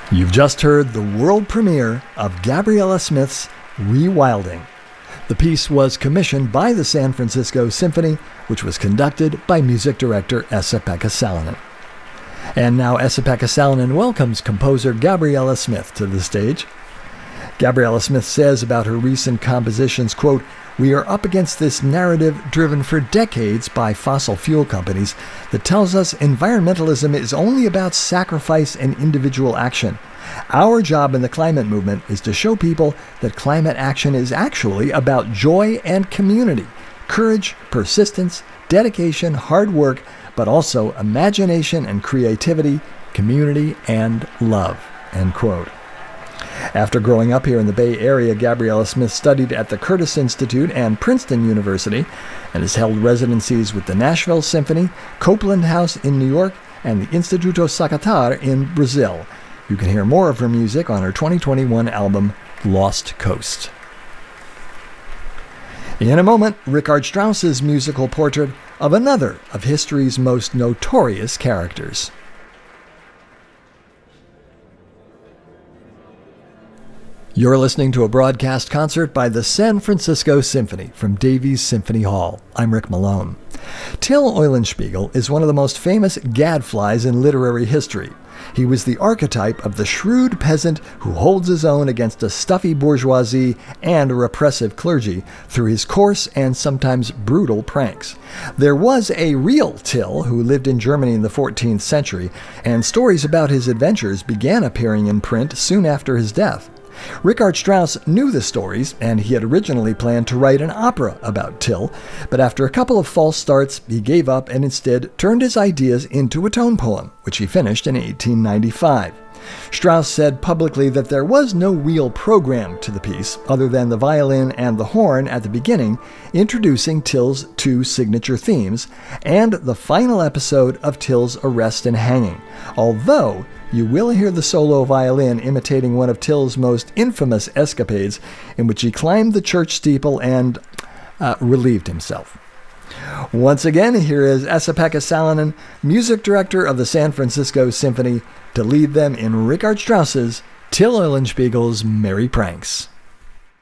You've just heard the world premiere of Gabriela Smith's Rewilding. The piece was commissioned by the San Francisco Symphony, which was conducted by music director Esa-Pekka Salonen. And now Esa-Pekka Salonen welcomes composer Gabriela Smith to the stage. Gabriela Smith says about her recent compositions, quote, "We are up against this narrative driven for decades by fossil fuel companies that tells us environmentalism is only about sacrifice and individual action. Our job in the climate movement is to show people that climate action is actually about joy and community, courage, persistence, dedication, hard work, but also imagination and creativity, community, and love," end quote. After growing up here in the Bay Area, Gabriela Smith studied at the Curtis Institute and Princeton University and has held residencies with the Nashville Symphony, Copeland House in New York, and the Instituto Sacatar in Brazil. You can hear more of her music on her 2021 album, Lost Coast. In a moment, Richard Strauss's musical portrait of another of history's most notorious characters. You're listening to a broadcast concert by the San Francisco Symphony from Davies Symphony Hall. I'm Rick Malone. Till Eulenspiegel is one of the most famous gadflies in literary history. He was the archetype of the shrewd peasant who holds his own against a stuffy bourgeoisie and a repressive clergy through his coarse and sometimes brutal pranks. There was a real Till who lived in Germany in the 14th century, and stories about his adventures began appearing in print soon after his death. Richard Strauss knew the stories, and he had originally planned to write an opera about Till, but after a couple of false starts, he gave up and instead turned his ideas into a tone poem, which he finished in 1895. Strauss said publicly that there was no real program to the piece, other than the violin and the horn at the beginning, introducing Till's two signature themes, and the final episode of Till's arrest and hanging, although you will hear the solo violin imitating one of Till's most infamous escapades, in which he climbed the church steeple and relieved himself. Once again, here is Esa-Pekka Salonen, music director of the San Francisco Symphony, to lead them in Richard Strauss's Till Eulenspiegel's Merry Pranks.